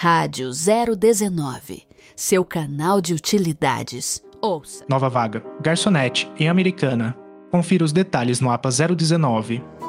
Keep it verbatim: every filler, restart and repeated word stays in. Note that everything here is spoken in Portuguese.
Rádio zero dezenove, seu canal de utilidades. Ouça. Nova vaga, garçonete, em Americana. Confira os detalhes no A P A zero dezenove.